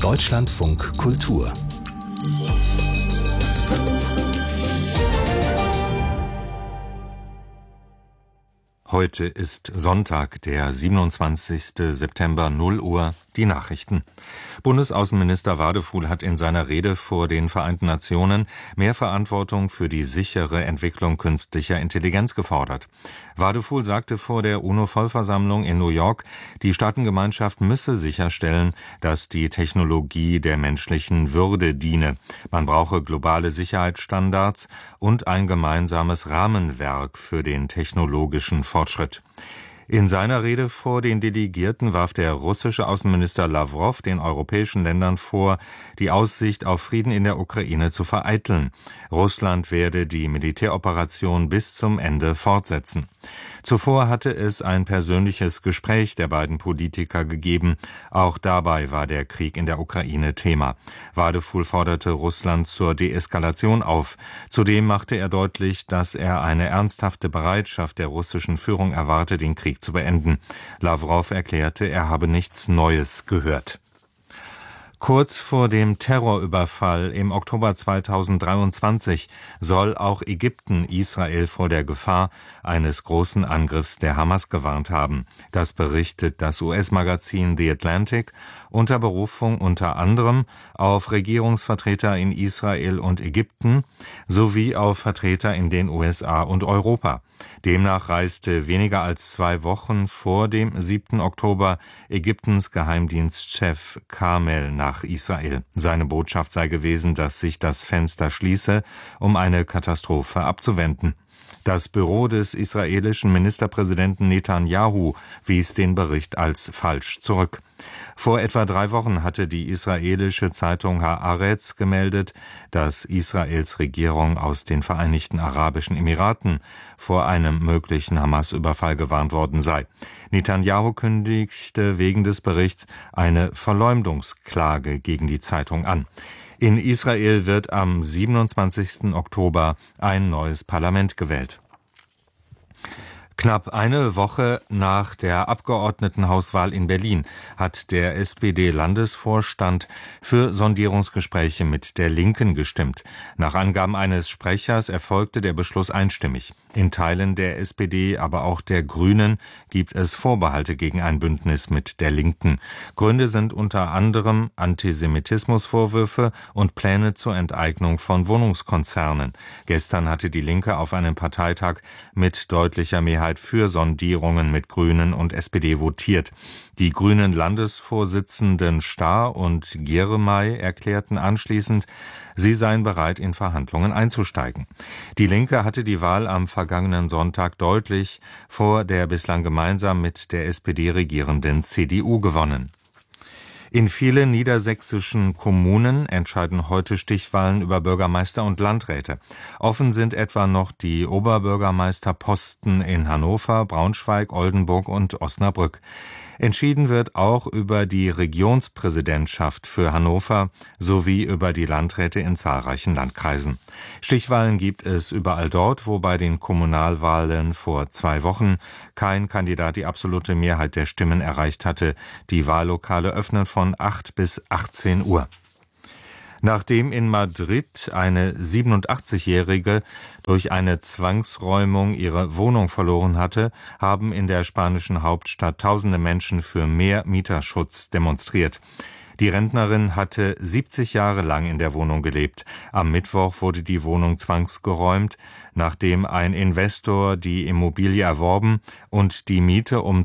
Deutschlandfunk Kultur. Heute ist Sonntag, der 27. September, 0 Uhr, die Nachrichten. Bundesaußenminister Wadefuhl hat in seiner Rede vor den Vereinten Nationen mehr Verantwortung für die sichere Entwicklung künstlicher Intelligenz gefordert. Wadefuhl sagte vor der UNO-Vollversammlung in New York, die Staatengemeinschaft müsse sicherstellen, dass die Technologie der menschlichen Würde diene. Man brauche globale Sicherheitsstandards und ein gemeinsames Rahmenwerk für den technologischen Fortschritt. In seiner Rede vor den Delegierten warf der russische Außenminister Lawrow den europäischen Ländern vor, die Aussicht auf Frieden in der Ukraine zu vereiteln. Russland werde die Militäroperation bis zum Ende fortsetzen. Zuvor hatte es ein persönliches Gespräch der beiden Politiker gegeben. Auch dabei war der Krieg in der Ukraine Thema. Wadefuhl forderte Russland zur Deeskalation auf. Zudem machte er deutlich, dass er eine ernsthafte Bereitschaft der russischen Führung erwarte, den Krieg zu beenden. Lawrow erklärte, er habe nichts Neues gehört. Kurz vor dem Terrorüberfall im Oktober 2023 soll auch Ägypten Israel vor der Gefahr eines großen Angriffs der Hamas gewarnt haben. Das berichtet das US-Magazin The Atlantic unter Berufung unter anderem auf Regierungsvertreter in Israel und Ägypten sowie auf Vertreter in den USA und Europa. Demnach reiste weniger als 2 Wochen vor dem 7. Oktober Ägyptens Geheimdienstchef Kamel nach Israel. Seine Botschaft sei gewesen, dass sich das Fenster schließe, um eine Katastrophe abzuwenden. Das Büro des israelischen Ministerpräsidenten Netanyahu wies den Bericht als falsch zurück. Vor etwa 3 Wochen hatte die israelische Zeitung Haaretz gemeldet, dass Israels Regierung aus den Vereinigten Arabischen Emiraten vor einem möglichen Hamas-Überfall gewarnt worden sei. Netanyahu kündigte wegen des Berichts eine Verleumdungsklage gegen die Zeitung an. In Israel wird am 27. Oktober ein neues Parlament gewählt. Knapp eine Woche nach der Abgeordnetenhauswahl in Berlin hat der SPD-Landesvorstand für Sondierungsgespräche mit der Linken gestimmt. Nach Angaben eines Sprechers erfolgte der Beschluss einstimmig. In Teilen der SPD, aber auch der Grünen gibt es Vorbehalte gegen ein Bündnis mit der Linken. Gründe sind unter anderem Antisemitismusvorwürfe und Pläne zur Enteignung von Wohnungskonzernen. Gestern hatte die Linke auf einem Parteitag mit deutlicher Mehrheit für Sondierungen mit Grünen und SPD votiert. Die grünen Landesvorsitzenden Stahr und Gieremey erklärten anschließend, sie seien bereit, in Verhandlungen einzusteigen. Die Linke hatte die Wahl am vergangenen Sonntag deutlich vor der bislang gemeinsam mit der SPD regierenden CDU gewonnen. In vielen niedersächsischen Kommunen entscheiden heute Stichwahlen über Bürgermeister und Landräte. Offen sind etwa noch die Oberbürgermeisterposten in Hannover, Braunschweig, Oldenburg und Osnabrück. Entschieden wird auch über die Regionspräsidentschaft für Hannover sowie über die Landräte in zahlreichen Landkreisen. Stichwahlen gibt es überall dort, wo bei den Kommunalwahlen vor 2 Wochen kein Kandidat die absolute Mehrheit der Stimmen erreicht hatte. Die Wahllokale öffnen von 8 bis 18 Uhr. Nachdem in Madrid eine 87-Jährige durch eine Zwangsräumung ihre Wohnung verloren hatte, haben in der spanischen Hauptstadt tausende Menschen für mehr Mieterschutz demonstriert. Die Rentnerin hatte 70 Jahre lang in der Wohnung gelebt. Am Mittwoch wurde die Wohnung zwangsgeräumt, nachdem ein Investor die Immobilie erworben und die Miete um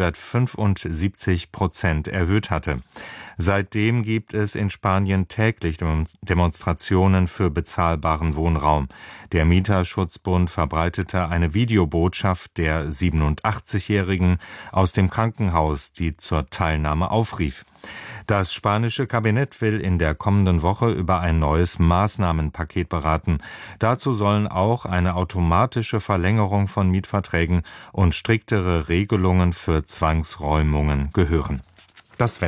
275% erhöht hatte. Seitdem gibt es in Spanien täglich Demonstrationen für bezahlbaren Wohnraum. Der Mieterschutzbund verbreitete eine Videobotschaft der 87-Jährigen aus dem Krankenhaus, die zur Teilnahme aufrief. Das spanische Kabinett will in der kommenden Woche über ein neues Maßnahmenpaket beraten. Dazu sollen auch eine automatische Verlängerung von Mietverträgen und striktere Regelungen für Zwangsräumungen gehören. Das Wetter.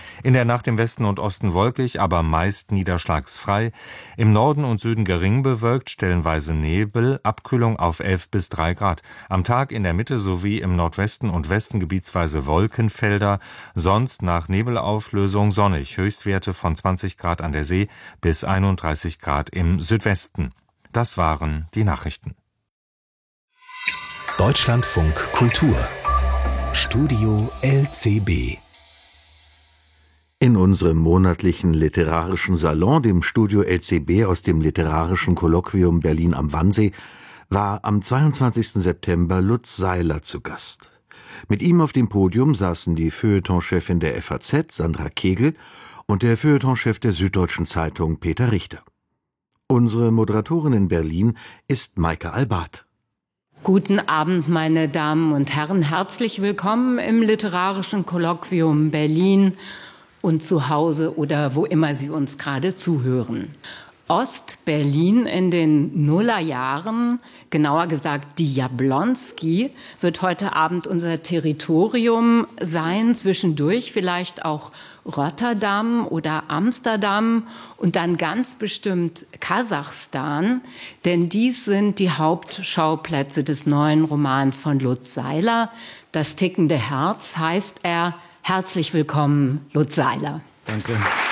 In der Nacht im Westen und Osten wolkig, aber meist niederschlagsfrei. Im Norden und Süden gering bewölkt, stellenweise Nebel, Abkühlung auf 11 bis 3 Grad. Am Tag in der Mitte sowie im Nordwesten und Westen gebietsweise Wolkenfelder, sonst nach Nebelauflösung sonnig. Höchstwerte von 20 Grad an der See bis 31 Grad im Südwesten. Das waren die Nachrichten. Deutschlandfunk Kultur Studio LCB. In unserem monatlichen literarischen Salon, dem Studio LCB aus dem Literarischen Kolloquium Berlin am Wannsee, war am 22. September Lutz Seiler zu Gast. Mit ihm auf dem Podium saßen die Feuilletonchefin der FAZ, Sandra Kegel, und der Feuilletonchef der Süddeutschen Zeitung, Peter Richter. Unsere Moderatorin in Berlin ist Maike Albart. Guten Abend, meine Damen und Herren. Herzlich willkommen im Literarischen Kolloquium Berlin und zu Hause oder wo immer Sie uns gerade zuhören. Ost-Berlin in den Nullerjahren, genauer gesagt die Jablonski, wird heute Abend unser Territorium sein, zwischendurch vielleicht auch Rotterdam oder Amsterdam und dann ganz bestimmt Kasachstan, denn dies sind die Hauptschauplätze des neuen Romans von Lutz Seiler. Das tickende Herz heißt er. Herzlich willkommen, Lutz Seiler. Danke.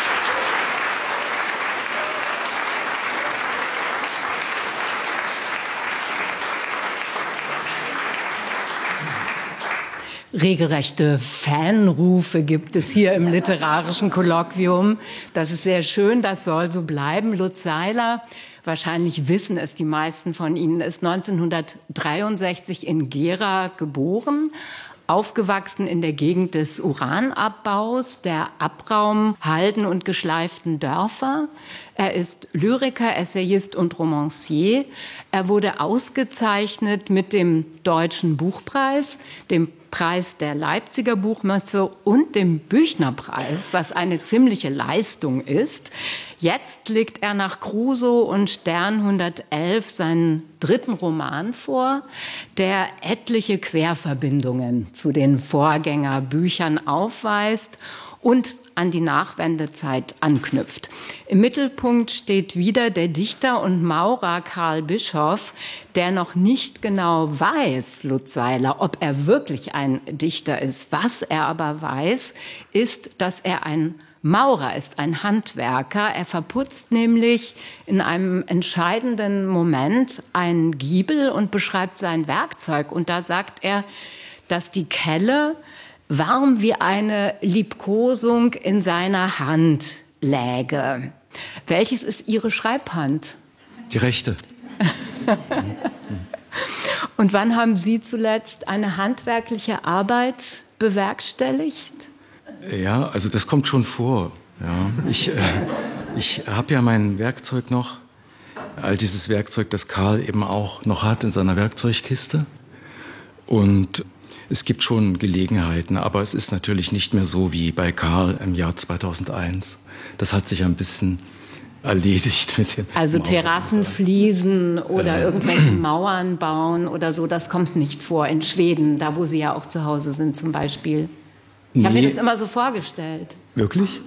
Regelrechte Fanrufe gibt es hier im Literarischen Kolloquium. Das ist sehr schön, das soll so bleiben. Lutz Seiler, wahrscheinlich wissen es die meisten von Ihnen, ist 1963 in Gera geboren. Aufgewachsen in der Gegend des Uranabbaus, der Abraum, Halden und geschleiften Dörfer. Er ist Lyriker, Essayist und Romancier. Er wurde ausgezeichnet mit dem Deutschen Buchpreis, dem Preis der Leipziger Buchmesse und dem Büchnerpreis, was eine ziemliche Leistung ist. Jetzt legt er nach Crusoe und Stern 111 seinen dritten Roman vor, der etliche Querverbindungen zu den Vorgängerbüchern aufweist und an die Nachwendezeit anknüpft. Im Mittelpunkt steht wieder der Dichter und Maurer Karl Bischoff, der noch nicht genau weiß, Lutz Seiler, ob er wirklich ein Dichter ist. Was er aber weiß, ist, dass er ein Maurer ist, ein Handwerker. Er verputzt nämlich in einem entscheidenden Moment einen Giebel und beschreibt sein Werkzeug. Und da sagt er, dass die Kelle warm wie eine Liebkosung in seiner Hand läge. Welches ist Ihre Schreibhand? Die rechte. Und wann haben Sie zuletzt eine handwerkliche Arbeit bewerkstelligt? Ja, also das kommt schon vor. Ja. Ich habe ja mein Werkzeug noch, all dieses Werkzeug, das Karl eben auch noch hat in seiner Werkzeugkiste. Und es gibt schon Gelegenheiten, aber es ist natürlich nicht mehr so wie bei Karl im Jahr 2001. Das hat sich ein bisschen erledigt mit dem Also Mauern. Terrassenfliesen oder irgendwelche Mauern bauen oder so, das kommt nicht vor. In Schweden, da wo Sie ja auch zu Hause sind zum Beispiel. Ich habe mir das immer so vorgestellt. Wirklich?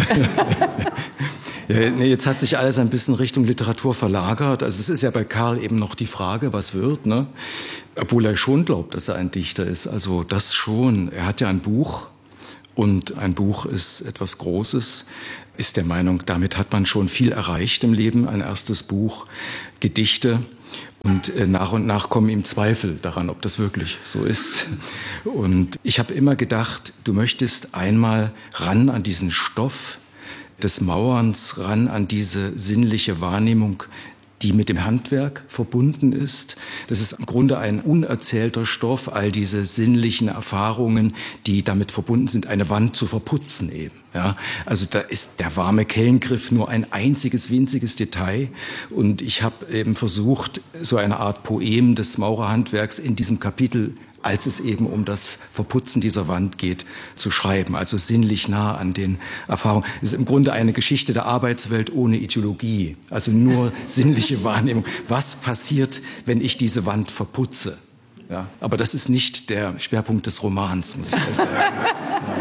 Ja, nee, jetzt hat sich alles ein bisschen Richtung Literatur verlagert. Also es ist ja bei Karl eben noch die Frage, was wird, ne? Obwohl er schon glaubt, dass er ein Dichter ist. Also das schon. Er hat ja ein Buch und ein Buch ist etwas Großes. Ist der Meinung, damit hat man schon viel erreicht im Leben. Ein erstes Buch, Gedichte. Und nach und nach kommen ihm Zweifel daran, ob das wirklich so ist. Und ich habe immer gedacht, du möchtest einmal ran an diesen Stoff des Mauerns, ran an diese sinnliche Wahrnehmung, die mit dem Handwerk verbunden ist. Das ist im Grunde ein unerzählter Stoff, all diese sinnlichen Erfahrungen, die damit verbunden sind, eine Wand zu verputzen eben. Ja, also da ist der warme Kellengriff nur ein einziges, winziges Detail. Und ich habe eben versucht, so eine Art Poem des Maurerhandwerks in diesem Kapitel, als es eben um das Verputzen dieser Wand geht, zu schreiben. Also sinnlich nah an den Erfahrungen. Es ist im Grunde eine Geschichte der Arbeitswelt ohne Ideologie. Also nur sinnliche Wahrnehmung. Was passiert, wenn ich diese Wand verputze? Ja, aber das ist nicht der Schwerpunkt des Romans, muss ich sagen.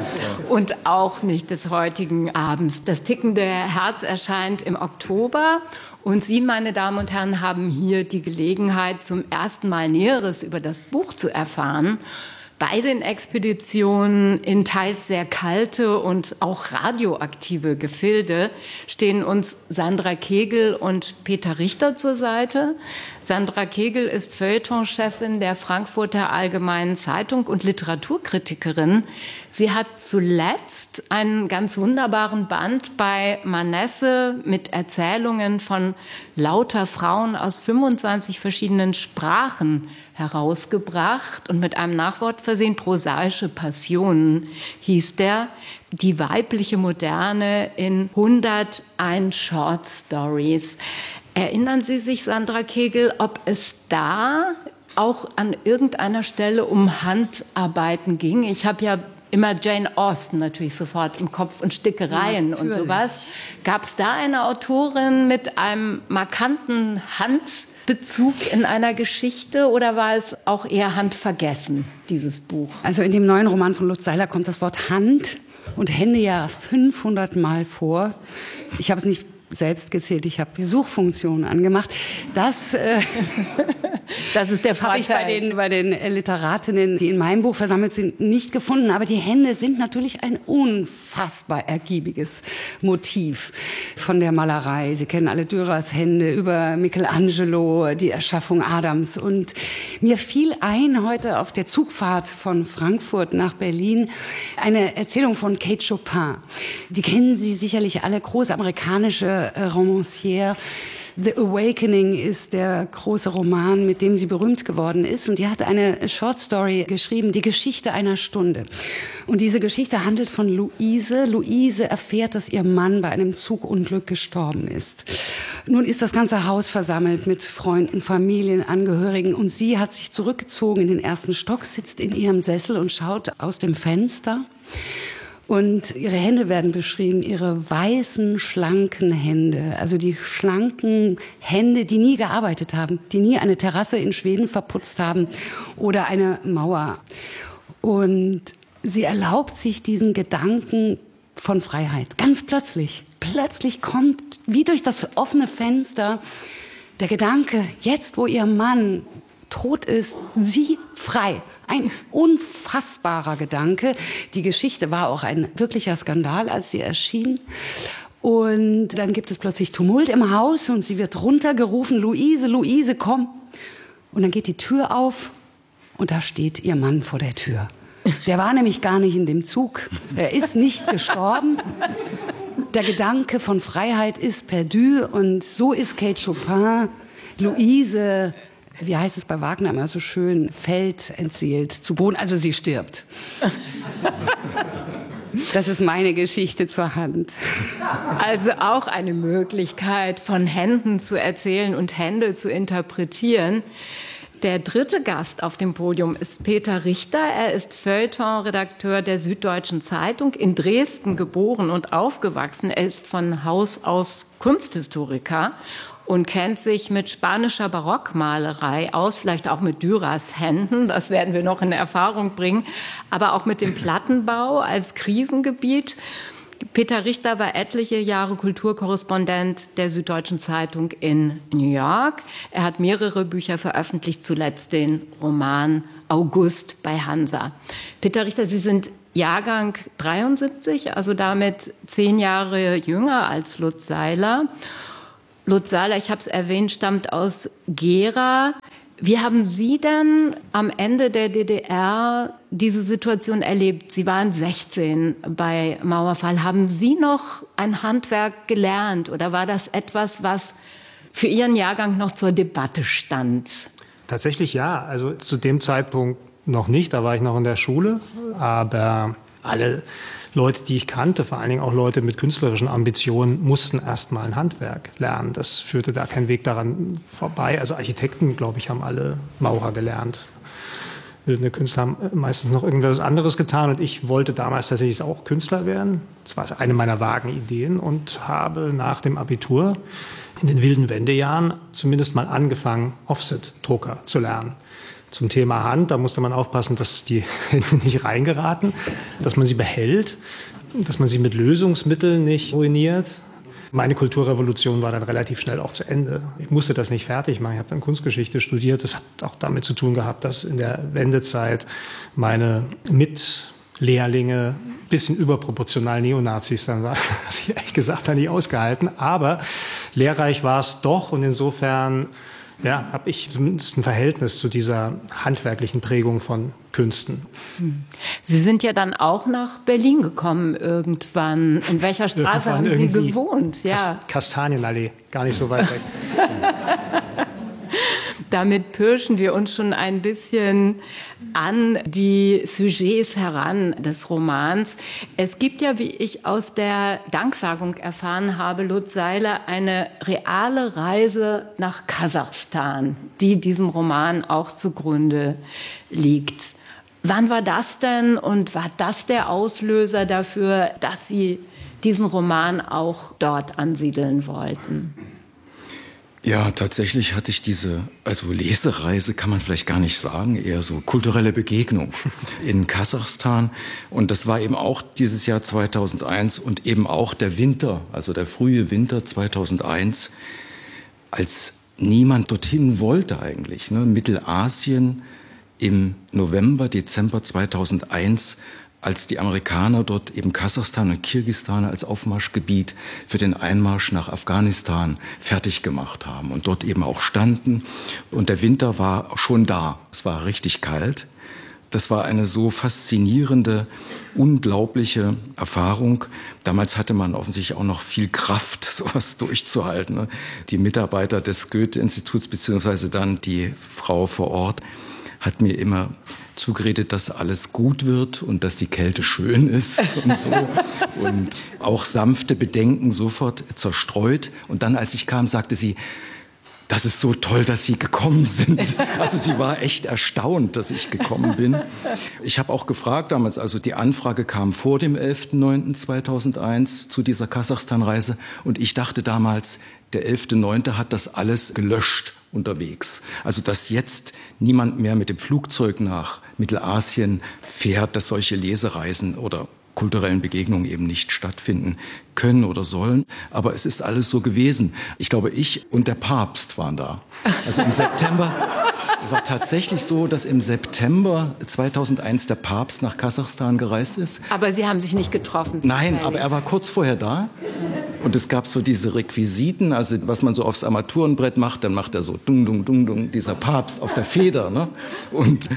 und auch nicht des heutigen Abends. Das tickende Herz erscheint im Oktober und Sie, meine Damen und Herren, haben hier die Gelegenheit, zum ersten Mal Näheres über das Buch zu erfahren. Bei den Expeditionen in teils sehr kalte und auch radioaktive Gefilde stehen uns Sandra Kegel und Peter Richter zur Seite. Sandra Kegel ist Feuilletonchefin der Frankfurter Allgemeinen Zeitung und Literaturkritikerin. Sie hat zuletzt einen ganz wunderbaren Band bei Manesse mit Erzählungen von lauter Frauen aus 25 verschiedenen Sprachen herausgebracht und mit einem Nachwort versehen. Prosaische Passionen hieß der. Die weibliche Moderne in 101 Short Stories. Erinnern Sie sich, Sandra Kegel, ob es da auch an irgendeiner Stelle um Handarbeiten ging? Ich habe ja immer Jane Austen natürlich sofort im Kopf und Stickereien und sowas. Gab es da eine Autorin mit einem markanten Handbezug in einer Geschichte oder war es auch eher handvergessen, dieses Buch? Also in dem neuen Roman von Lutz Seiler kommt das Wort Hand und Hände ja 500 Mal vor. Ich habe es nicht selbst gezählt, ich habe die Suchfunktion angemacht. Das ist der Vorteil. Habe ich bei den Literatinnen, die in meinem Buch versammelt sind, nicht gefunden. Aber die Hände sind natürlich ein unfassbar ergiebiges Motiv von der Malerei. Sie kennen alle Dürers Hände, über Michelangelo, die Erschaffung Adams. Und mir fiel ein, heute auf der Zugfahrt von Frankfurt nach Berlin, eine Erzählung von Kate Chopin. Die kennen Sie sicherlich alle, große amerikanische Romancière. The Awakening ist der große Roman, mit dem sie berühmt geworden ist. Und die hat eine Short Story geschrieben, Die Geschichte einer Stunde. Und diese Geschichte handelt von Luise. Luise erfährt, dass ihr Mann bei einem Zugunglück gestorben ist. Nun ist das ganze Haus versammelt mit Freunden, Familienangehörigen. Und sie hat sich zurückgezogen in den ersten Stock, sitzt in ihrem Sessel und schaut aus dem Fenster. Und ihre Hände werden beschrieben, ihre weißen, schlanken Hände. Also die schlanken Hände, die nie gearbeitet haben, die nie eine Terrasse in Schweden verputzt haben oder eine Mauer. Und sie erlaubt sich diesen Gedanken von Freiheit. Ganz plötzlich. Plötzlich kommt, wie durch das offene Fenster, der Gedanke, jetzt wo ihr Mann tot ist, sie frei. Ein unfassbarer Gedanke. Die Geschichte war auch ein wirklicher Skandal, als sie erschien. Und dann gibt es plötzlich Tumult im Haus und sie wird runtergerufen, Luise, Luise, komm. Und dann geht die Tür auf und da steht ihr Mann vor der Tür. Der war nämlich gar nicht in dem Zug. Er ist nicht gestorben. Der Gedanke von Freiheit ist perdu und so ist Kate Chopin, Luise, wie heißt es bei Wagner immer so schön, fällt entseelt zu Boden, also sie stirbt. Das ist meine Geschichte zur Hand. Also auch eine Möglichkeit, von Händen zu erzählen und Hände zu interpretieren. Der dritte Gast auf dem Podium ist Peter Richter. Er ist Feuilleton-Redakteur der Süddeutschen Zeitung, in Dresden geboren und aufgewachsen. Er ist von Haus aus Kunsthistoriker und kennt sich mit spanischer Barockmalerei aus, vielleicht auch mit Dürers Händen, das werden wir noch in Erfahrung bringen, aber auch mit dem Plattenbau als Krisengebiet. Peter Richter war etliche Jahre Kulturkorrespondent der Süddeutschen Zeitung in New York. Er hat mehrere Bücher veröffentlicht, zuletzt den Roman August bei Hansa. Peter Richter, Sie sind Jahrgang 73, also damit 10 Jahre jünger als Lutz Seiler. Lutz Seiler, ich habe es erwähnt, stammt aus Gera. Wie haben Sie denn am Ende der DDR diese Situation erlebt? Sie waren 16 bei Mauerfall. Haben Sie noch ein Handwerk gelernt oder war das etwas, was für Ihren Jahrgang noch zur Debatte stand? Tatsächlich ja. Also zu dem Zeitpunkt noch nicht. Da war ich noch in der Schule. Aber alle Leute, die ich kannte, vor allen Dingen auch Leute mit künstlerischen Ambitionen, mussten erst mal ein Handwerk lernen. Das führte da kein Weg daran vorbei. Also Architekten, glaube ich, haben alle Maurer gelernt. Bildende Künstler haben meistens noch irgendwas anderes getan. Und ich wollte damals tatsächlich auch Künstler werden. Das war eine meiner vagen Ideen und habe nach dem Abitur in den wilden Wendejahren zumindest mal angefangen, Offset-Drucker zu lernen. Zum Thema Hand, da musste man aufpassen, dass die Hände nicht reingeraten, dass man sie behält, dass man sie mit Lösungsmitteln nicht ruiniert. Meine Kulturrevolution war dann relativ schnell auch zu Ende. Ich musste das nicht fertig machen. Ich habe dann Kunstgeschichte studiert. Das hat auch damit zu tun gehabt, dass in der Wendezeit meine Mitlehrlinge ein bisschen überproportional Neonazis dann waren. Habe ich ehrlich gesagt dann nicht ausgehalten. Aber lehrreich war es doch und insofern habe ich zumindest ein Verhältnis zu dieser handwerklichen Prägung von Künsten. Sie sind ja dann auch nach Berlin gekommen irgendwann. In welcher Straße haben Sie gewohnt? Ja. Kastanienallee, gar nicht so weit weg. Damit pirschen wir uns schon ein bisschen an die Sujets heran des Romans. Es gibt ja, wie ich aus der Danksagung erfahren habe, Lutz Seiler, eine reale Reise nach Kasachstan, die diesem Roman auch zugrunde liegt. Wann war das denn und war das der Auslöser dafür, dass Sie diesen Roman auch dort ansiedeln wollten? Ja, tatsächlich hatte ich diese, Lesereise kann man vielleicht gar nicht sagen, eher so kulturelle Begegnung in Kasachstan. Und das war eben auch dieses Jahr 2001 und eben auch der Winter, also der frühe Winter 2001, als niemand dorthin wollte eigentlich. Ne? Mittelasien im November, Dezember 2001, als die Amerikaner dort eben Kasachstan und Kirgisistan als Aufmarschgebiet für den Einmarsch nach Afghanistan fertig gemacht haben und dort eben auch standen. Und der Winter war schon da. Es war richtig kalt. Das war eine so faszinierende, unglaubliche Erfahrung. Damals hatte man offensichtlich auch noch viel Kraft, sowas durchzuhalten. Ne? Die Mitarbeiter des Goethe-Instituts beziehungsweise dann die Frau vor Ort hat mir immer zugeredet, dass alles gut wird und dass die Kälte schön ist und so. Und auch sanfte Bedenken sofort zerstreut. Und dann, als ich kam, sagte sie, das ist so toll, dass Sie gekommen sind. Also sie war echt erstaunt, dass ich gekommen bin. Ich habe auch gefragt damals, also die Anfrage kam vor dem 11.09.2001 zu dieser Kasachstan-Reise. Und ich dachte damals, der 11.09. hat das alles gelöscht unterwegs. Also dass jetzt niemand mehr mit dem Flugzeug nach Mittelasien fährt, dass solche Lesereisen oder kulturellen Begegnungen eben nicht stattfinden können oder sollen. Aber es ist alles so gewesen. Ich glaube, ich und der Papst waren da. Also im September war tatsächlich so, dass im September 2001 der Papst nach Kasachstan gereist ist. Aber Sie haben sich nicht getroffen? Nein, aber er war kurz vorher da. Und es gab so diese Requisiten, also was man so aufs Armaturenbrett macht, dann macht er so dung, dung, dung, dung, dieser Papst auf der Feder. Ne? Und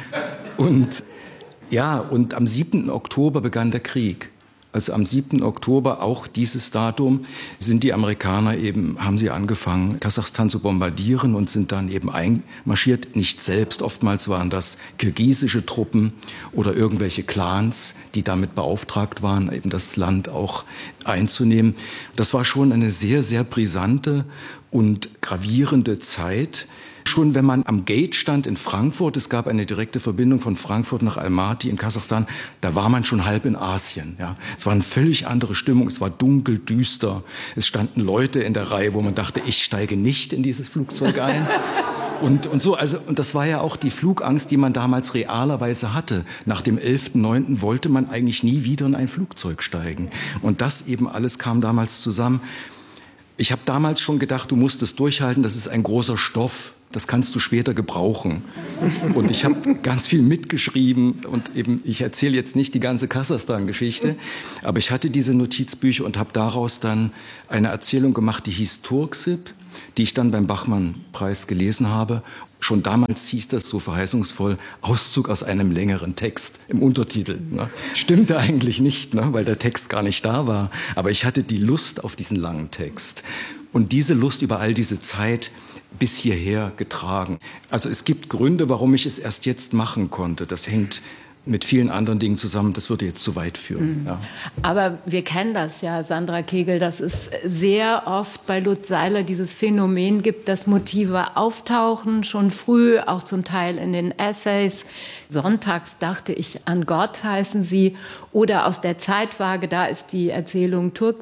am 7. Oktober begann der Krieg. Also am 7. Oktober, auch dieses Datum, sind die Amerikaner haben sie angefangen, Kasachstan zu bombardieren und sind dann eben einmarschiert. Nicht selbst, oftmals waren das kirgisische Truppen oder irgendwelche Clans, die damit beauftragt waren, eben das Land auch einzunehmen. Das war schon eine sehr, sehr brisante und gravierende Zeit. Schon wenn man am Gate stand in Frankfurt, es gab eine direkte Verbindung von Frankfurt nach Almaty in Kasachstan, da war man schon halb in Asien. Ja. Es war eine völlig andere Stimmung, es war dunkel, düster. Es standen Leute in der Reihe, wo man dachte, ich steige nicht in dieses Flugzeug ein. Und das war ja auch die Flugangst, die man damals realerweise hatte. Nach dem 11.09. wollte man eigentlich nie wieder in ein Flugzeug steigen. Und das eben alles kam damals zusammen. Ich habe damals schon gedacht, du musst es durchhalten, das ist ein großer Stoff. Das kannst du später gebrauchen. Und ich habe ganz viel mitgeschrieben und eben, ich erzähle jetzt nicht die ganze Kasachstan-Geschichte, aber ich hatte diese Notizbücher und habe daraus dann eine Erzählung gemacht, die hieß Turksip, die ich dann beim Bachmann-Preis gelesen habe. Schon damals hieß das so verheißungsvoll, Auszug aus einem längeren Text im Untertitel. Ne? Stimmte eigentlich nicht, ne? Weil der Text gar nicht da war. Aber ich hatte die Lust auf diesen langen Text. Und diese Lust über all diese Zeit bis hierher getragen. Also es gibt Gründe, warum ich es erst jetzt machen konnte. Das hängt mit vielen anderen Dingen zusammen. Das würde jetzt zu weit führen. Ja. Aber wir kennen das ja, Sandra Kegel, dass es sehr oft bei Lutz Seiler dieses Phänomen gibt, dass Motive auftauchen, schon früh, auch zum Teil in den Essays. Sonntags dachte ich an Gott, heißen sie. Oder aus der Zeitwaage, da ist die Erzählung Turksip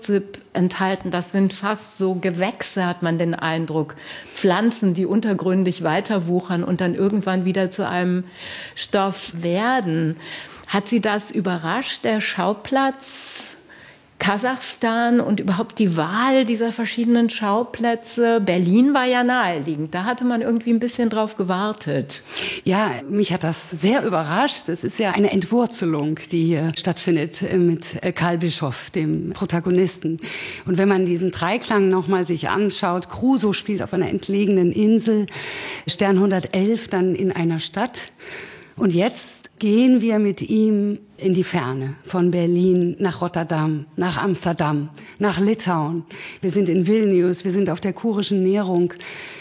enthalten. Das sind fast so Gewächse, hat man den Eindruck. Pflanzen, die untergründig weiterwuchern und dann irgendwann wieder zu einem Stoff werden. Hat Sie das überrascht, der Schauplatz Kasachstan und überhaupt die Wahl dieser verschiedenen Schauplätze? Berlin war ja naheliegend. Da hatte man irgendwie ein bisschen drauf gewartet. Ja, mich hat das sehr überrascht. Es ist ja eine Entwurzelung, die hier stattfindet mit Karl Bischoff, dem Protagonisten. Und wenn man diesen Dreiklang nochmal sich anschaut, Crusoe spielt auf einer entlegenen Insel, Stern 111 dann in einer Stadt. Und jetzt gehen wir mit ihm in die Ferne, von Berlin nach Rotterdam, nach Amsterdam, nach Litauen. Wir sind in Vilnius, wir sind auf der Kurischen Nehrung.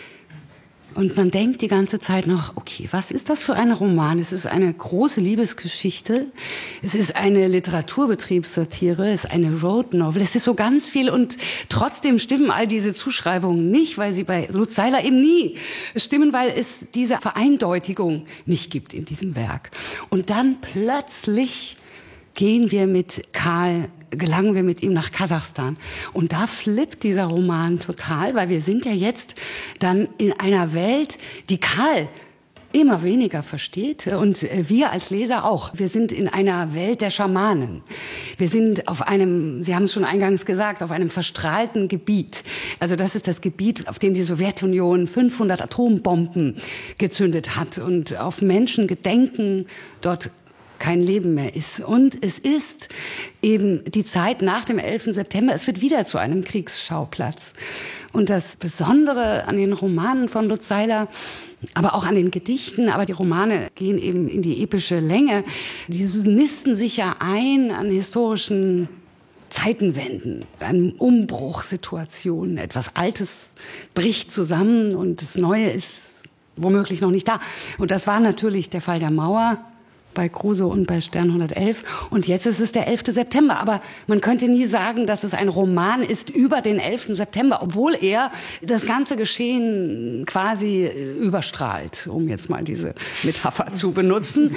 Und man denkt die ganze Zeit noch, okay, was ist das für ein Roman? Es ist eine große Liebesgeschichte, es ist eine Literaturbetriebssatire, es ist eine Road Novel, es ist so ganz viel und trotzdem stimmen all diese Zuschreibungen nicht, weil sie bei Lutz Seiler eben nie stimmen, weil es diese Vereindeutigung nicht gibt in diesem Werk. Und dann plötzlich gelangen wir mit ihm nach Kasachstan. Und da flippt dieser Roman total, weil wir sind ja jetzt dann in einer Welt, die Karl immer weniger versteht und wir als Leser auch. Wir sind in einer Welt der Schamanen. Wir sind auf einem, Sie haben es schon eingangs gesagt, auf einem verstrahlten Gebiet. Also das ist das Gebiet, auf dem die Sowjetunion 500 Atombomben gezündet hat und auf Menschengedenken dort kein Leben mehr ist. Und es ist eben die Zeit nach dem 11. September. Es wird wieder zu einem Kriegsschauplatz. Und das Besondere an den Romanen von Lutz Seiler, aber auch an den Gedichten, aber die Romane gehen eben in die epische Länge, die nisten sich ja ein an historischen Zeitenwenden, an Umbruchssituationen. Etwas Altes bricht zusammen und das Neue ist womöglich noch nicht da. Und das war natürlich der Fall der Mauer bei Crusoe und bei Stern 111. Und jetzt ist es der 11. September. Aber man könnte nie sagen, dass es ein Roman ist über den 11. September, obwohl er das ganze Geschehen quasi überstrahlt, um jetzt mal diese Metapher zu benutzen.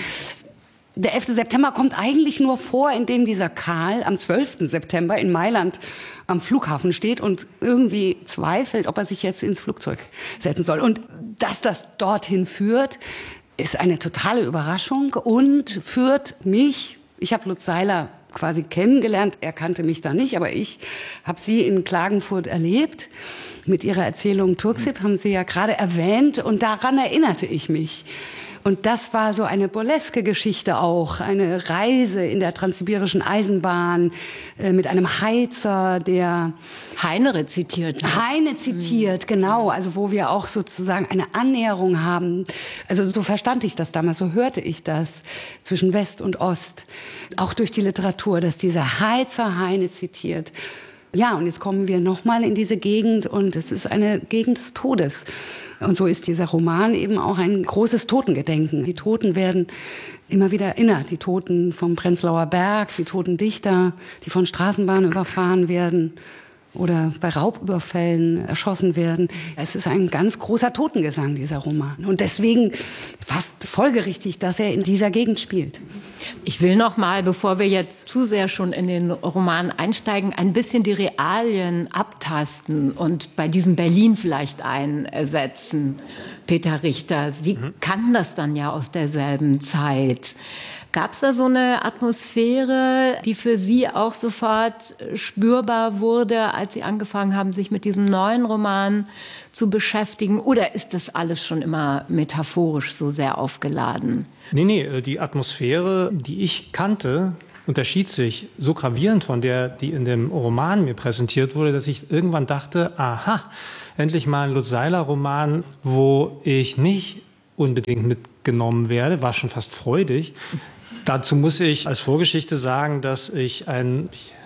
Der 11. September kommt eigentlich nur vor, indem dieser Karl am 12. September in Mailand am Flughafen steht und irgendwie zweifelt, ob er sich jetzt ins Flugzeug setzen soll. Und dass das dorthin führt, ist eine totale Überraschung und führt mich, ich habe Lutz Seiler quasi kennengelernt, er kannte mich da nicht, aber ich habe sie in Klagenfurt erlebt. Mit ihrer Erzählung Turksip haben Sie ja gerade erwähnt und daran erinnerte ich mich. Und das war so eine burleske Geschichte auch, eine Reise in der transsibirischen Eisenbahn mit einem Heizer, der Heine rezitiert. Heine zitiert, genau, also wo wir auch sozusagen eine Annäherung haben. Also so verstand ich das damals, so hörte ich das zwischen West und Ost. Auch durch die Literatur, dass dieser Heizer Heine zitiert. Ja, und jetzt kommen wir nochmal in diese Gegend und es ist eine Gegend des Todes. Und so ist dieser Roman eben auch ein großes Totengedenken. Die Toten werden immer wieder erinnert. Die Toten vom Prenzlauer Berg, die toten Dichter, die von Straßenbahnen überfahren werden oder bei Raubüberfällen erschossen werden. Es ist ein ganz großer Totengesang, dieser Roman. Und deswegen fast folgerichtig, dass er in dieser Gegend spielt. Ich will noch mal, bevor wir jetzt zu sehr schon in den Roman einsteigen, ein bisschen die Realien abtasten und bei diesem Berlin vielleicht einsetzen. Peter Richter, Sie kannten das dann ja aus derselben Zeit. Gab es da so eine Atmosphäre, die für Sie auch sofort spürbar wurde, als Sie angefangen haben, sich mit diesem neuen Roman zu beschäftigen? Oder ist das alles schon immer metaphorisch so sehr aufgeladen? Nee, die Atmosphäre, die ich kannte, unterschied sich so gravierend von der, die in dem Roman mir präsentiert wurde, dass ich irgendwann dachte, aha, endlich mal ein Lutz Seiler-Roman, wo ich nicht unbedingt mitgenommen werde, war schon fast freudig. Dazu muss ich als Vorgeschichte sagen, dass ich ein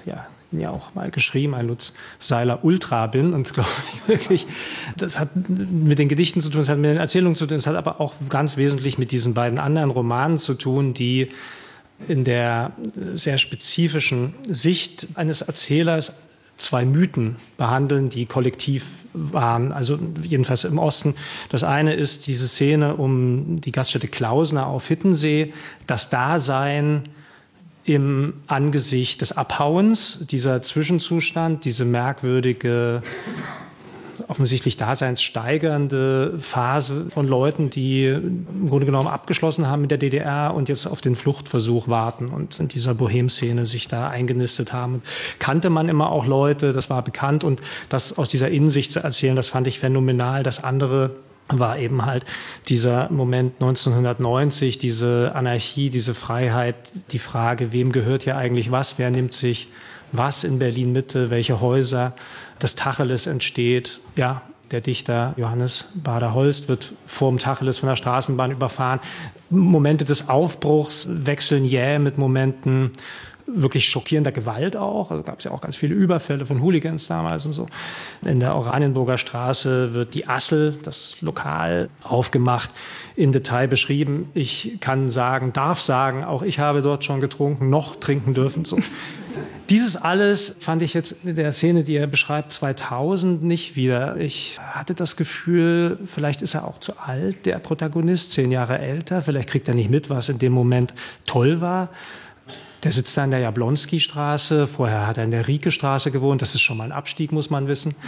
auch mal geschrieben, ein Lutz Seiler Ultra bin und glaube ich wirklich, das hat mit den Gedichten zu tun, das hat mit den Erzählungen zu tun, das hat aber auch ganz wesentlich mit diesen beiden anderen Romanen zu tun, die in der sehr spezifischen Sicht eines Erzählers zwei Mythen behandeln, die kollektiv waren, also jedenfalls im Osten. Das eine ist diese Szene um die Gaststätte Klausner auf Hittensee, das Dasein im Angesicht des Abhauens, dieser Zwischenzustand, diese merkwürdige, offensichtlich daseinssteigernde Phase von Leuten, die im Grunde genommen abgeschlossen haben mit der DDR und jetzt auf den Fluchtversuch warten und in dieser Bohem-Szene sich da eingenistet haben. Kannte man immer auch Leute, das war bekannt, und das aus dieser Innensicht zu erzählen, das fand ich phänomenal. Das andere war eben halt dieser Moment 1990, diese Anarchie, diese Freiheit, die Frage, wem gehört hier eigentlich was, wer nimmt sich was in Berlin-Mitte, welche Häuser, das Tacheles entsteht. Ja, der Dichter Johannes Bader-Holst wird vorm Tacheles von der Straßenbahn überfahren. Momente des Aufbruchs wechseln jäh mit Momenten wirklich schockierender Gewalt auch. Also gab es ja auch ganz viele Überfälle von Hooligans damals und so. In der Oranienburger Straße wird die Assel, das Lokal, aufgemacht, in Detail beschrieben. Ich kann sagen, darf sagen, auch ich habe dort schon getrunken, noch trinken dürfen. So. Dieses alles fand ich jetzt in der Szene, die er beschreibt, 2000 nicht wieder. Ich hatte das Gefühl, vielleicht ist er auch zu alt, der Protagonist, 10 Jahre älter. Vielleicht kriegt er nicht mit, was in dem Moment toll war. Der sitzt da in der Jablonski-Straße, vorher hat er in der Rieke-Straße gewohnt. Das ist schon mal ein Abstieg, muss man wissen.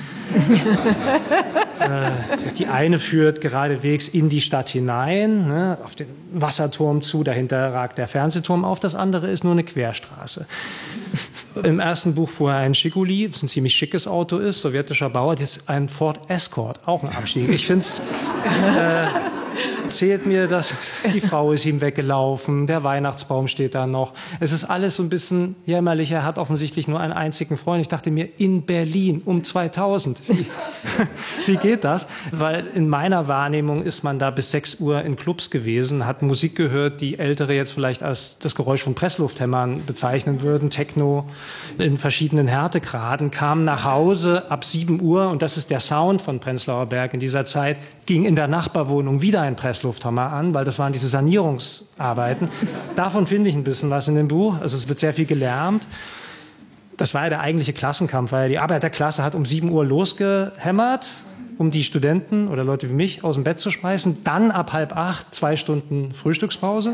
Die eine führt geradewegs in die Stadt hinein, ne, auf den Wasserturm zu, dahinter ragt der Fernsehturm auf. Das andere ist nur eine Querstraße. Im ersten Buch fuhr er ein Schiguli, was ein ziemlich schickes Auto ist, sowjetischer Bauer. Jetzt ein Ford Escort, auch ein Abstieg. Ich finde es... erzählt mir, dass die Frau ist ihm weggelaufen, der Weihnachtsbaum steht da noch. Es ist alles so ein bisschen jämmerlich. Er hat offensichtlich nur einen einzigen Freund. Ich dachte mir, in Berlin um 2000. Wie geht das? Weil in meiner Wahrnehmung ist man da bis 6 Uhr in Clubs gewesen, hat Musik gehört, die Ältere jetzt vielleicht als das Geräusch von Presslufthämmern bezeichnen würden. Techno in verschiedenen Härtegraden, kam nach Hause ab 7 Uhr, und das ist der Sound von Prenzlauer Berg in dieser Zeit, ging in der Nachbarwohnung wieder ein Presslufthammer an, weil das waren diese Sanierungsarbeiten. Davon finde ich ein bisschen was in dem Buch. Also es wird sehr viel gelärmt. Das war ja der eigentliche Klassenkampf, weil die Arbeiterklasse hat um 7 Uhr losgehämmert, um die Studenten oder Leute wie mich aus dem Bett zu schmeißen. Dann ab 7:30 2 Stunden Frühstückspause.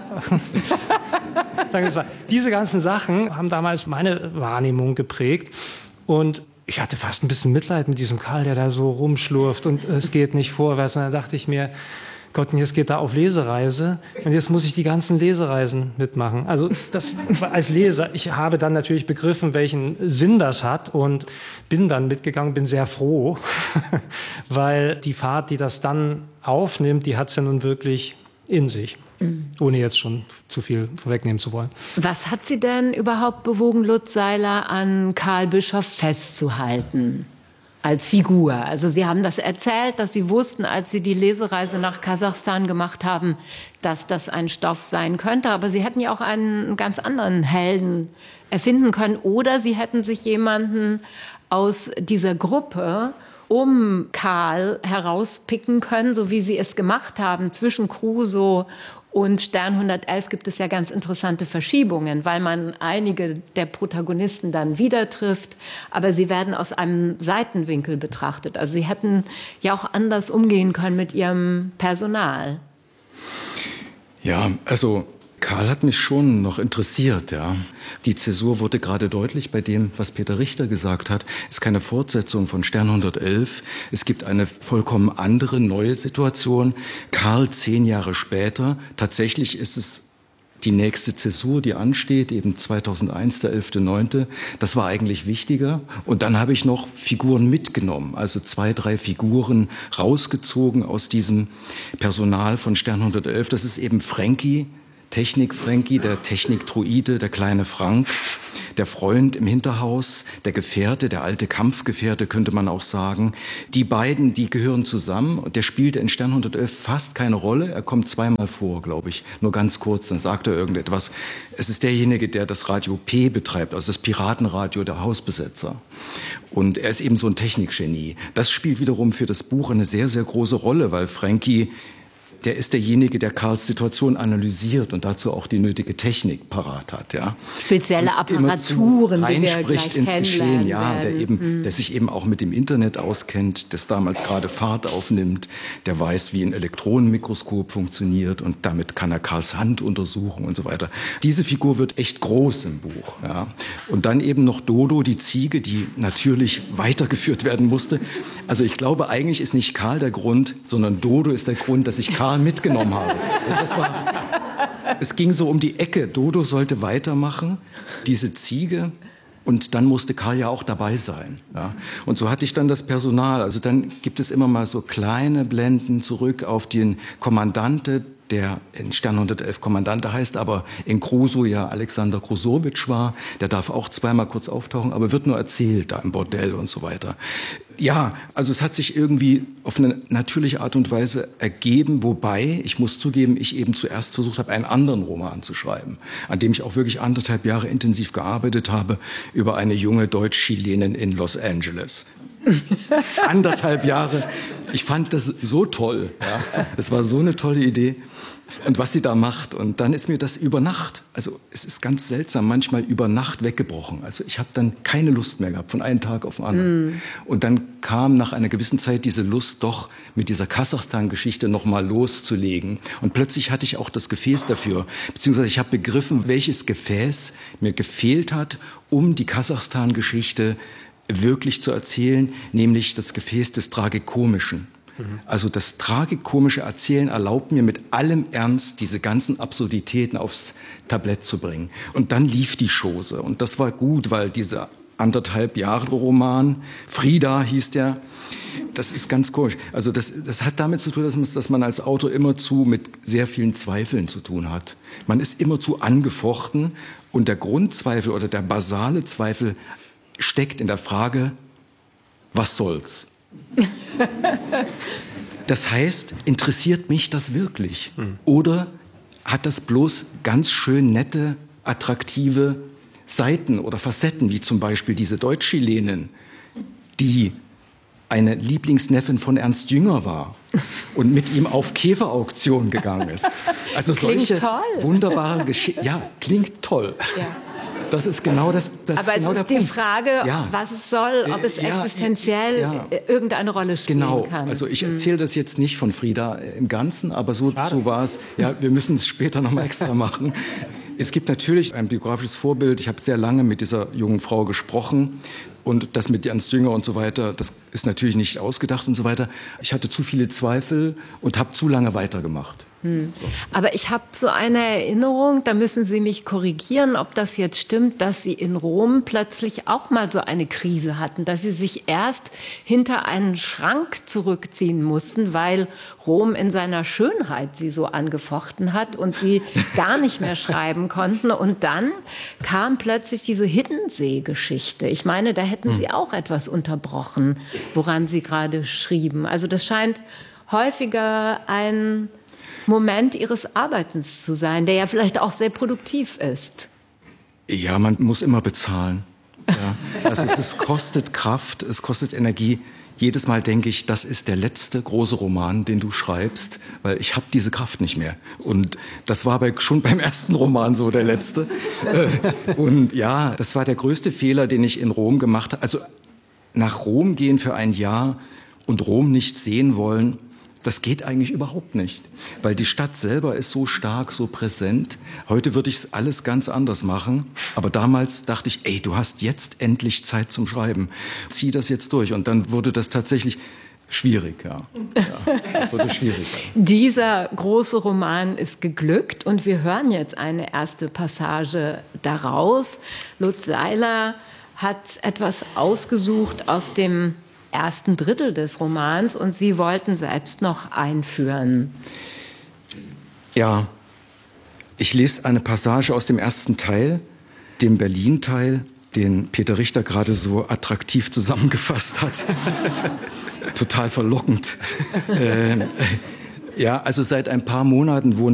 Diese ganzen Sachen haben damals meine Wahrnehmung geprägt. Und ich hatte fast ein bisschen Mitleid mit diesem Karl, der da so rumschlurft und es geht nicht vorwärts. Und dann dachte ich mir, Gott, und jetzt geht er auf Lesereise und jetzt muss ich die ganzen Lesereisen mitmachen. Also das als Leser, ich habe dann natürlich begriffen, welchen Sinn das hat, und bin dann mitgegangen, bin sehr froh, weil die Fahrt, die das dann aufnimmt, die hat es ja nun wirklich in sich. Ohne jetzt schon zu viel vorwegnehmen zu wollen. Was hat Sie denn überhaupt bewogen, Lutz Seiler an Karl Bischoff festzuhalten als Figur? Also Sie haben das erzählt, dass Sie wussten, als Sie die Lesereise nach Kasachstan gemacht haben, dass das ein Stoff sein könnte. Aber Sie hätten ja auch einen ganz anderen Helden erfinden können. Oder Sie hätten sich jemanden aus dieser Gruppe um Karl herauspicken können, so wie Sie es gemacht haben. Zwischen Crusoe und Stern 111 gibt es ja ganz interessante Verschiebungen, weil man einige der Protagonisten dann wieder trifft, aber sie werden aus einem Seitenwinkel betrachtet. Also Sie hätten ja auch anders umgehen können mit Ihrem Personal. Ja, also Karl hat mich schon noch interessiert, ja. Die Zäsur wurde gerade deutlich bei dem, was Peter Richter gesagt hat. Es ist keine Fortsetzung von Stern 111. Es gibt eine vollkommen andere, neue Situation. Karl 10 Jahre später. Tatsächlich ist es die nächste Zäsur, die ansteht, eben 2001, der 11.9. Das war eigentlich wichtiger. Und dann habe ich noch Figuren mitgenommen, also 2, 3 Figuren rausgezogen aus diesem Personal von Stern 111. Das ist eben Frankie, Technik-Frankie, der Technik-Druide, der kleine Frank, der Freund im Hinterhaus, der Gefährte, der alte Kampfgefährte, könnte man auch sagen. Die beiden, die gehören zusammen. Und der spielt in Stern 111 fast keine Rolle. Er kommt 2-mal vor, glaube ich, nur ganz kurz. Dann sagt er irgendetwas. Es ist derjenige, der das Radio P betreibt, also das Piratenradio der Hausbesetzer. Und er ist eben so ein Technikgenie. Das spielt wiederum für das Buch eine sehr, sehr große Rolle, weil Frankie der ist derjenige, der Karls Situation analysiert und dazu auch die nötige Technik parat hat. Ja. Spezielle Apparaturen, die reinspricht ins Geschehen, ja, der sich eben auch mit dem Internet auskennt, das damals gerade Fahrt aufnimmt, der weiß, wie ein Elektronenmikroskop funktioniert und damit kann er Karls Hand untersuchen und so weiter. Diese Figur wird echt groß im Buch. Ja. Und dann eben noch Dodo, die Ziege, die natürlich weitergeführt werden musste. Also ich glaube, eigentlich ist nicht Karl der Grund, sondern Dodo ist der Grund, dass ich Karl mitgenommen habe. Es ging so um die Ecke. Dodo sollte weitermachen, diese Ziege. Und dann musste Karl ja auch dabei sein. Ja. Und so hatte ich dann das Personal. Also dann gibt es immer mal so kleine Blenden zurück auf den Kommandante, der in Stern 111 Kommandante heißt, aber in Crusoe ja Alexander Krusowitsch war. Der darf auch zweimal kurz auftauchen, aber wird nur erzählt da im Bordell und so weiter. Ja, also es hat sich irgendwie auf eine natürliche Art und Weise ergeben, wobei, ich muss zugeben, ich eben zuerst versucht habe, einen anderen Roman zu schreiben, an dem ich auch wirklich 1,5 Jahre intensiv gearbeitet habe, über eine junge Deutsch-Chilenin in Los Angeles. 1,5 Jahre. Ich fand das so toll. Ja. Das war so eine tolle Idee. Und was sie da macht. Und dann ist mir das über Nacht, also es ist ganz seltsam, manchmal über Nacht weggebrochen. Also ich habe dann keine Lust mehr gehabt, von einem Tag auf den anderen. Und dann kam nach einer gewissen Zeit diese Lust, doch mit dieser Kasachstan-Geschichte noch mal loszulegen. Und plötzlich hatte ich auch das Gefäß dafür. Beziehungsweise ich habe begriffen, welches Gefäß mir gefehlt hat, um die Kasachstan-Geschichte wirklich zu erzählen, nämlich das Gefäß des Tragikomischen. Also das tragikomische Erzählen erlaubt mir mit allem Ernst, diese ganzen Absurditäten aufs Tablett zu bringen. Und dann lief die Chose. Und das war gut, weil dieser 1,5 Jahre Roman, Frida hieß der, das ist ganz komisch. Also das hat damit zu tun, dass man als Autor immerzu mit sehr vielen Zweifeln zu tun hat. Man ist immerzu angefochten und der Grundzweifel oder der basale Zweifel steckt in der Frage, was soll's? Das heißt, interessiert mich das wirklich? Oder hat das bloß ganz schön nette, attraktive Seiten oder Facetten, wie zum Beispiel diese Deutsch-Chilenin, die eine Lieblingsneffin von Ernst Jünger war und mit ihm auf Käferauktion gegangen ist. Also solche wunderbare Geschichten. Ja, klingt toll. Ja. Das ist genau das. Aber es ist die Frage, was es soll, ob es existenziell irgendeine Rolle spielen kann. Genau. Also ich erzähle das jetzt nicht von Frida im Ganzen, aber so war es. Ja, wir müssen es später noch mal extra machen. Es gibt natürlich ein biografisches Vorbild. Ich habe sehr lange mit dieser jungen Frau gesprochen. Und das mit Ernst Jünger und so weiter, das ist natürlich nicht ausgedacht und so weiter. Ich hatte zu viele Zweifel und habe zu lange weitergemacht. Aber ich habe so eine Erinnerung, da müssen Sie mich korrigieren, ob das jetzt stimmt, dass Sie in Rom plötzlich auch mal so eine Krise hatten, dass Sie sich erst hinter einen Schrank zurückziehen mussten, weil Rom in seiner Schönheit Sie so angefochten hat und Sie gar nicht mehr schreiben konnten. Und dann kam plötzlich diese Hiddensee-Geschichte. Ich meine, da hätten Sie auch etwas unterbrochen, woran Sie gerade schrieben. Also das scheint häufiger ein Moment Ihres Arbeitens zu sein, der ja vielleicht auch sehr produktiv ist. Ja, man muss immer bezahlen. Ja. Also es kostet Kraft, es kostet Energie. Jedes Mal denke ich, das ist der letzte große Roman, den du schreibst, weil ich habe diese Kraft nicht mehr. Und das war schon beim ersten Roman so der letzte. Und ja, das war der größte Fehler, den ich in Rom gemacht habe. Also nach Rom gehen für ein Jahr und Rom nicht sehen wollen, das geht eigentlich überhaupt nicht, weil die Stadt selber ist so stark, so präsent. Heute würde ich es alles ganz anders machen, aber damals dachte ich, ey, du hast jetzt endlich Zeit zum Schreiben. Zieh das jetzt durch. Und dann wurde das tatsächlich schwierig, ja. Das wurde schwierig. Dieser große Roman ist geglückt und wir hören jetzt eine erste Passage daraus. Lutz Seiler hat etwas ausgesucht aus dem ersten Drittel des Romans und Sie wollten selbst noch einführen. Ja, ich lese eine Passage aus dem ersten Teil, dem Berlin-Teil, den Peter Richter gerade so attraktiv zusammengefasst hat. Total verlockend. Ja, also seit ein paar Monaten wohnt